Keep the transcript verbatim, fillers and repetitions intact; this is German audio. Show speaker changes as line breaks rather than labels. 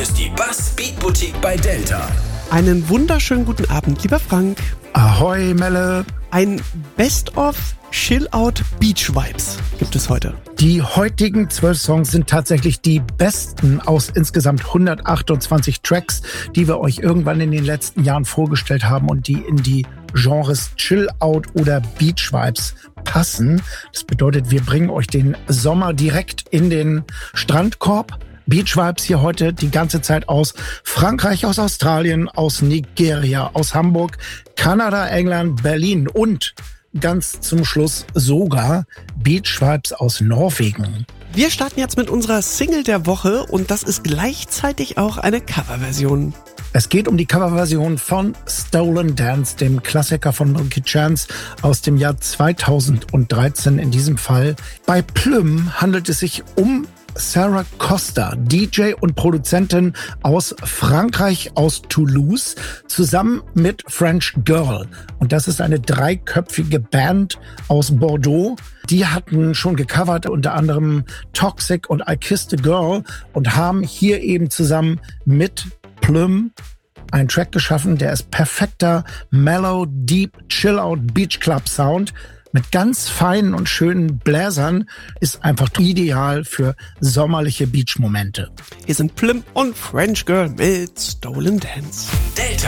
ist die Bass Beat Boutique bei Delta.
Einen wunderschönen guten Abend, lieber Frank.
Ahoi, Melle.
Ein Best-of Chill-Out Beach Vibes gibt es heute.
Die heutigen zwölf Songs sind tatsächlich die besten aus insgesamt hundertachtundzwanzig Tracks, die wir euch irgendwann in den letzten Jahren vorgestellt haben und die in die Genres Chill-Out oder Beach Vibes passen. Das bedeutet, wir bringen euch den Sommer direkt in den Strandkorb. Beach Vibes hier heute die ganze Zeit aus Frankreich, aus Australien, aus Nigeria, aus Hamburg, Kanada, England, Berlin und ganz zum Schluss sogar Beach Vibes aus Norwegen.
Wir starten jetzt mit unserer Single der Woche und das ist gleichzeitig auch eine Coverversion.
Es geht um die Coverversion von Stolen Dance, dem Klassiker von Milky Chance aus dem Jahr zweitausenddreizehn in diesem Fall. Bei Plüm handelt es sich um Sarah Costa, D J und Produzentin aus Frankreich, aus Toulouse, zusammen mit French Girl. Und das ist eine dreiköpfige Band aus Bordeaux. Die hatten schon gecovert, unter anderem Toxic und I Kissed a Girl und haben hier eben zusammen mit Plüm einen Track geschaffen, der ist perfekter Mellow, Deep, Chill-Out Beach Club Sound. Mit ganz feinen und schönen Bläsern ist einfach ideal für sommerliche Beach-Momente.
Hier sind Plüm und French Girl mit Stolen Dance.
Delta.